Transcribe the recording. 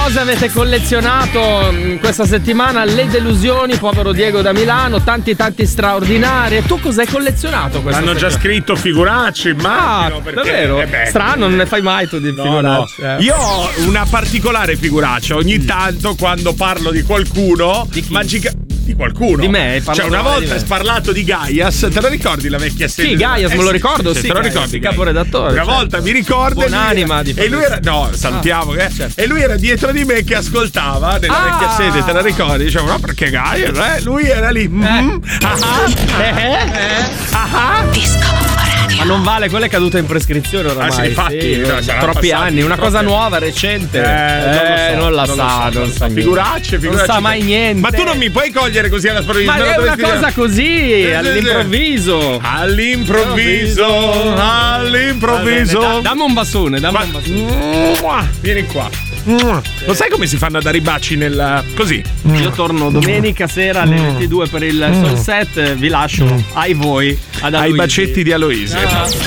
Cosa avete collezionato questa settimana? Le delusioni, povero Diego da Milano, tanti straordinari. E tu cosa hai collezionato questa settimana? Hanno già scritto figuracci, immagino. Davvero? Strano, non ne fai mai tu di figuracci. No. Io ho una particolare figuraccia. Ogni tanto quando parlo di qualcuno, di qualcuno. Di me? Cioè, una volta hai parlato di Gaias, te lo ricordi la vecchia serie? Sì, Gaias, me lo ricordo, sì. Te lo ricordi? Caporedattore. Una volta mi ricordo. Buonanima di e lui era. No, salutiamo. Certo. E lui era dietro di me che ascoltava nella vecchia sede, te la ricordi? Dicevo, no, perché Gaias? Lui era lì. Ma non vale, quella è caduta in prescrizione oramai. Sì, infatti, troppi anni, una cosa nuova, recente. Non la sa. Figuracce. Non sa mai niente. Ma tu non mi puoi cogliere così alla sprovvista. Ma è una cosa così, all'improvviso. All'improvviso. Dammi un bassone, Vieni qua. Lo sai come si fanno a dare i baci nel. Così? Io torno domenica sera alle 22 per il Sunset. Vi lascio ai voi. Ai bacetti di Aloisia.